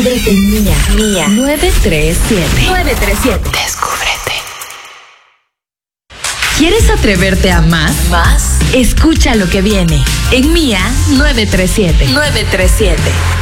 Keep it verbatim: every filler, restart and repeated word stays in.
Descúbrete en Mía. Mía. nueve tres siete. nueve tres siete. Descúbrete. ¿Quieres atreverte a más? Más. Escucha lo que viene en Mía nueve tres siete. nueve tres siete.